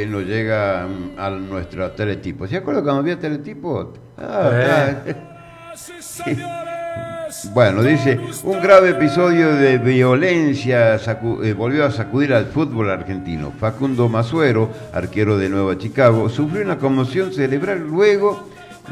que nos llega a nuestro teletipo. ¿Se acuerdan cuando había teletipo? Bueno, dice, un grave episodio de violencia volvió a sacudir al fútbol argentino. Facundo Masuero, arquero de Nueva Chicago, sufrió una conmoción cerebral luego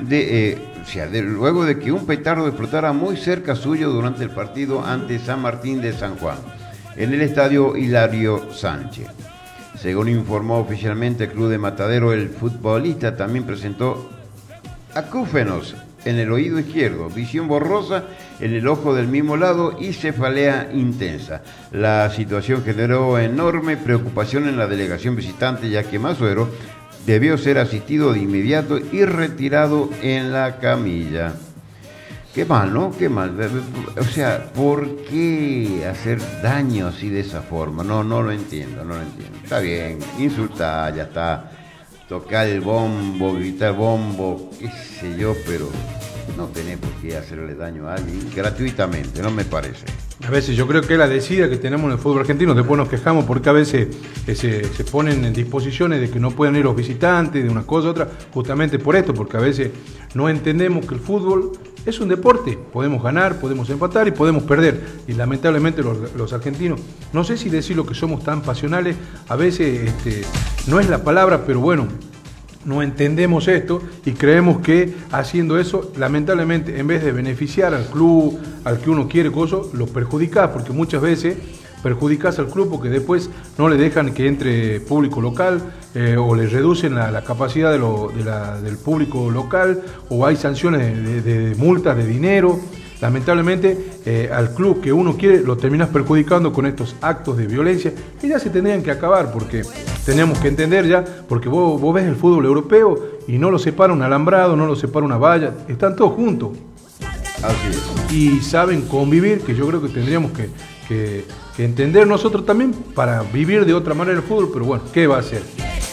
de que un petardo explotara muy cerca suyo durante el partido ante San Martín de San Juan, en el estadio Hilario Sánchez. Según informó oficialmente el club de Matadero, el futbolista también presentó acúfenos en el oído izquierdo, visión borrosa en el ojo del mismo lado y cefalea intensa. La situación generó enorme preocupación en la delegación visitante, ya que Masuero debió ser asistido de inmediato y retirado en la camilla. Qué mal, ¿no? Qué mal. O sea, ¿por qué hacer daño así de esa forma? No lo entiendo. Está bien, insultar, ya está. Tocar el bombo, gritar bombo, qué sé yo, pero no tenés por qué hacerle daño a alguien gratuitamente, no me parece. A veces yo creo que es la desidia que tenemos en el fútbol argentino, después nos quejamos porque a veces se ponen en disposiciones de que no puedan ir los visitantes, de una cosa a otra, justamente por esto, porque a veces no entendemos que el fútbol es un deporte, podemos ganar, podemos empatar y podemos perder, y lamentablemente los argentinos, no sé si decir que somos tan pasionales, a veces no es la palabra, pero bueno, no entendemos esto y creemos que haciendo eso, lamentablemente, en vez de beneficiar al club, al que uno quiere, lo perjudicás, porque muchas veces perjudicás al club porque después no le dejan que entre público local o le reducen la capacidad del público local, o hay sanciones de multas de dinero. Lamentablemente al club que uno quiere lo terminas perjudicando con estos actos de violencia que ya se tendrían que acabar, porque tenemos que entender ya, porque vos ves el fútbol europeo y no lo separa un alambrado, no lo separa una valla, están todos juntos. Así es. Y saben convivir, que yo creo que tendríamos que entender nosotros también para vivir de otra manera el fútbol, pero bueno, ¿qué va a hacer?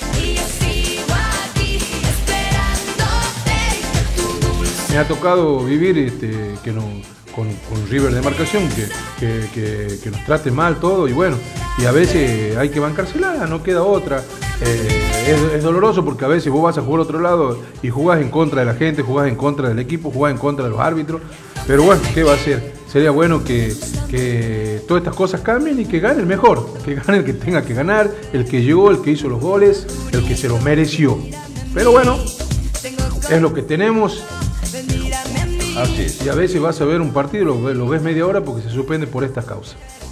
Me ha tocado vivir con River de Marcación, que nos trate mal todo, y bueno, y a veces hay que bancársela, no queda otra. Es doloroso porque a veces vos vas a jugar a otro lado y jugás en contra de la gente, jugás en contra del equipo, jugás en contra de los árbitros, pero bueno, ¿qué va a hacer? Sería bueno que todas estas cosas cambien y que gane el mejor, que gane el que tenga que ganar, el que llegó, el que hizo los goles, el que se lo mereció. Pero bueno, es lo que tenemos. Así es. Y a veces vas a ver un partido y lo ves media hora porque se suspende por estas causas.